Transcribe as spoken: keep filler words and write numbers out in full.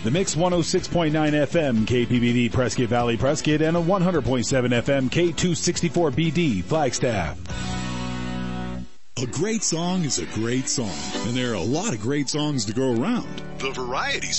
The Mix one oh six point nine F M, K P B D, Prescott Valley, Prescott, and a one hundred point seven F M, K two sixty-four B D, Flagstaff. A great song is a great song, and there are a lot of great songs to go around. The variety